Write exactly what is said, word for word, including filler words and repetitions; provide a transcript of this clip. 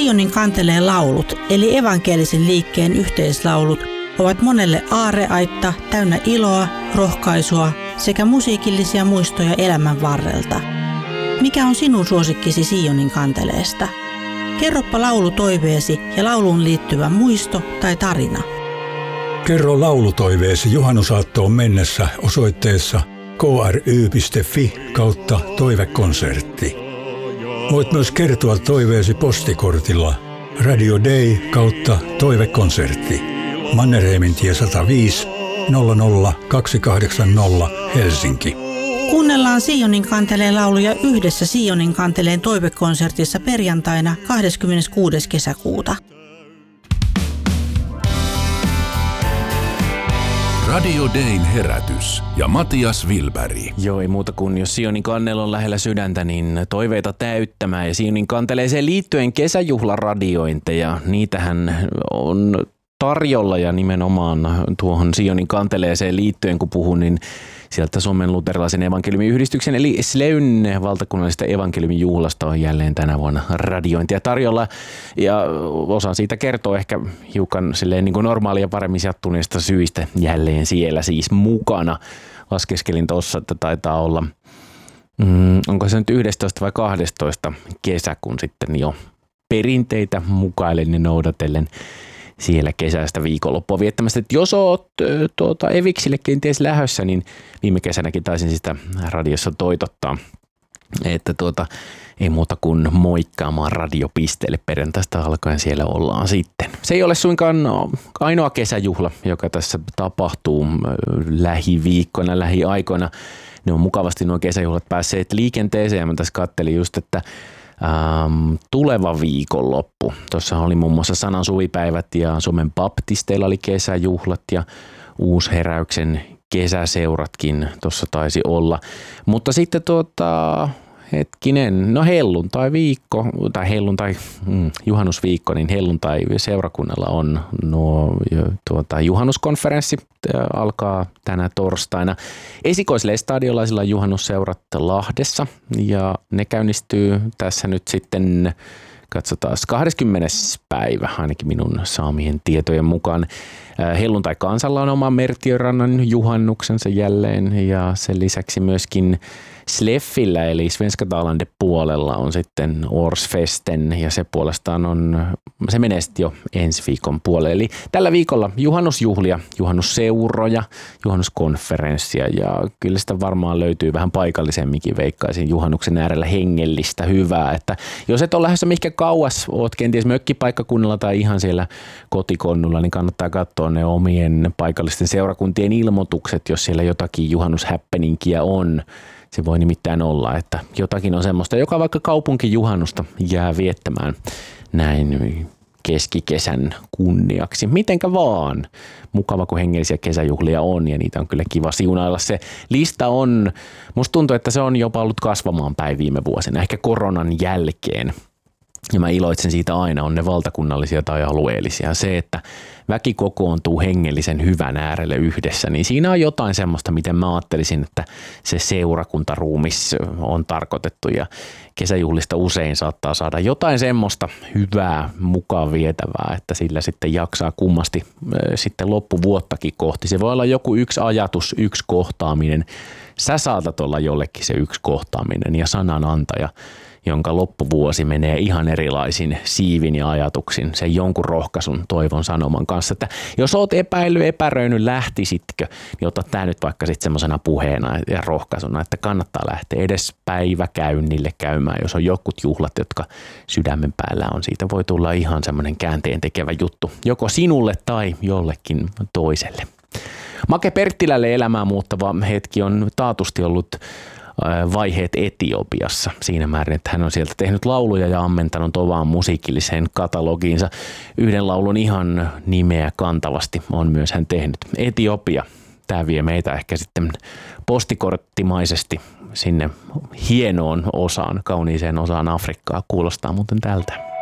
Sionin kanteleen laulut, eli evankelisen liikkeen yhteislaulut, ovat monelle aarreaitta täynnä iloa, rohkaisua sekä musiikillisia muistoja elämän varrelta. Mikä on sinun suosikkisi Sionin kanteleesta? Kerropa laulutoiveesi ja lauluun liittyvä muisto tai tarina. Kerro laulutoiveesi juhannusaattoon mennessä osoitteessa k r y piste f i kautta toivekonsertti. Voit myös kertoa toiveesi postikortilla Radio Day kautta toivekonsertti. Mannerheimintie sata viisi nolla nolla kaksi kahdeksan nolla Helsinki. Kuunnellaan Sionin kanteleen lauluja yhdessä Sionin kanteleen toivekonsertissa perjantaina kahdeskymmeneskuudes kesäkuuta. Radio Dayn herätys ja Matias Wilberg. Joo, ei muuta kuin jos Sionin kannel on lähellä sydäntä, niin toiveita täyttämään. Ja Sionin kanteleeseen liittyen kesäjuhlaradiointeja, niitähän on tarjolla ja nimenomaan tuohon Sionin kanteleeseen liittyen, kun puhun, niin sieltä Suomen luterilaisen evankeliumiyhdistyksen eli Sleyn valtakunnallisesta evankeliumijuhlasta on jälleen tänä vuonna radiointia tarjolla. Ja osa siitä kertoo ehkä hiukan silleen niin kuin normaalia paremmin sattuneista syistä jälleen siellä siis mukana. Laskeskelin tuossa, että taitaa olla, mm, onko se nyt yhdestoista vai kahdestoista kesä, kun sitten jo perinteitä mukaillen ja noudatellen siellä kesästä viikonloppua viettämässä. Et jos oot tuota, Eviksille kenties lähössä, niin viime kesänäkin taisin sitä radiossa toitottaa. Että tuota, ei muuta kuin moikkaamaan radiopisteelle perjantaista alkaen siellä ollaan sitten. Se ei ole suinkaan ainoa kesäjuhla, joka tässä tapahtuu lähiviikkoina, lähiaikoina. Ne on mukavasti nuo kesäjuhlat päässeet liikenteeseen ja mä tässä kattelin just, että Ähm, tuleva viikonloppu. Tuossa oli muun muassa Sanan suvipäivät ja Suomen baptisteilla oli kesäjuhlat ja Uusheräyksen kesäseuratkin tuossa taisi olla. Mutta sitten tuota, hetkinen, no helluntai viikko tai helluntai mm, juhannusviikko, niin helluntai seurakunnalla on nuo tuota, juhannuskonferenssi alkaa tänä torstaina. Esikoislestadiolaisilla juhannusseurat Lahdessa ja ne käynnistyy tässä nyt sitten, katsotaan, kahdeskymmenes päivä ainakin minun saamien tietojen mukaan. Helluntai Kansalla on oma Mertiörannan juhannuksensa jälleen ja sen lisäksi myöskin Sleffillä eli Svenska Talande puolella on sitten Årsfesten ja se puolestaan on, se menee sitten jo ensi viikon puolelle. Eli tällä viikolla juhannusjuhlia, juhannusseuroja, juhannuskonferenssia ja kyllä sitä varmaan löytyy vähän paikallisemminkin veikkaisin juhannuksen äärellä hengellistä hyvää. Että jos et ole lähdössä mihinkä kauas, oot kenties mökkipaikkakunnalla tai ihan siellä kotikonnulla, niin kannattaa katsoa ne omien paikallisten seurakuntien ilmoitukset, jos siellä jotakin juhannushäppeninkiä on. Se voi nimittäin olla, että jotakin on semmoista, joka vaikka kaupunkijuhannusta jää viettämään näin keskikesän kunniaksi. Mitenkä vaan. Mukava, kun hengellisiä kesäjuhlia on ja niitä on kyllä kiva siunailla. Se lista on, musta tuntuu, että se on jopa ollut kasvamaan päin viime vuosina, ehkä koronan jälkeen. Ja mä iloitsen siitä aina, on ne valtakunnallisia tai alueellisia. Se, että väki kokoontuu hengellisen hyvän äärelle yhdessä, niin siinä on jotain semmoista, miten mä ajattelisin, että se seurakuntaruumis on tarkoitettu. Ja kesäjuhlista usein saattaa saada jotain semmoista hyvää, mukaan vietävää, että sillä sitten jaksaa kummasti sitten loppuvuottakin kohti. Se voi olla joku yksi ajatus, yksi kohtaaminen. Sä saatat olla jollekin se yksi kohtaaminen ja sananantaja, jonka loppuvuosi menee ihan erilaisin siivin ja ajatuksin sen jonkun rohkaisun toivon sanoman kanssa. Että jos oot epäillyt, epäröinyt, lähtisitkö, niin ota tää nyt vaikka sitten semmoisena puheena ja rohkaisuna, että kannattaa lähteä edes päiväkäynnille käymään, jos on jokut juhlat, jotka sydämen päällä on. Siitä voi tulla ihan semmoinen käänteen tekevä juttu, joko sinulle tai jollekin toiselle. Make Perttilälle elämää muuttava hetki on taatusti ollut vaiheet Etiopiassa siinä määrin, että hän on sieltä tehnyt lauluja ja ammentanut ovaan musiikilliseen katalogiinsa. Yhden laulun ihan nimeä kantavasti on myös hän tehnyt. Etiopia. Tämä vie meitä ehkä sitten postikorttimaisesti sinne hienoon osaan, kauniiseen osaan Afrikkaa. Kuulostaa muuten tältä.